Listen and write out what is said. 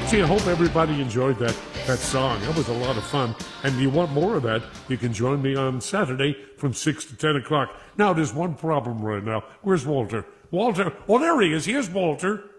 See, I hope everybody enjoyed that song. That was a lot of fun. And if you want more of that, you can join me on Saturday from 6 to 10 o'clock. Now, there's one problem right now. Where's Walter? Walter? Oh, there he is. Here's Walter.